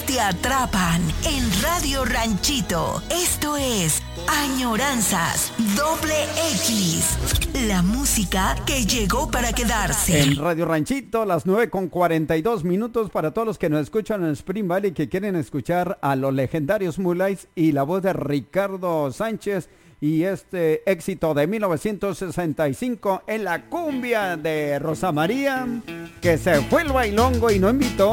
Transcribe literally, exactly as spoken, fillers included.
te atrapan en Radio Ranchito. Esto es Añoranzas Doble X, la música que llegó para quedarse. En Radio Ranchito, las nueve con cuarenta y dos minutos para todos los que nos escuchan en Spring Valley, que quieren escuchar a los legendarios Moonlights y la voz de Ricardo Sánchez y este éxito de mil novecientos sesenta y cinco en la cumbia de Rosa María, que se fue el bailongo y no invitó